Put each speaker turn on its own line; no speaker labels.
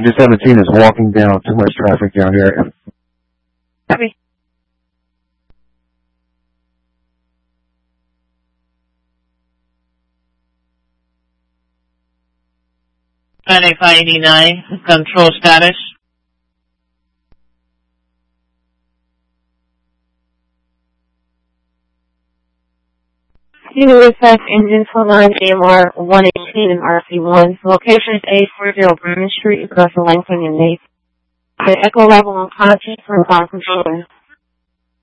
just 17 is walking down. Too much traffic down here.
Copy.
NA589, control status.
Unit effect engine for line AMR 118 and RC1. Location is 840 Bremen Street across the Langford and Nath. The echo level on constant from ground controller.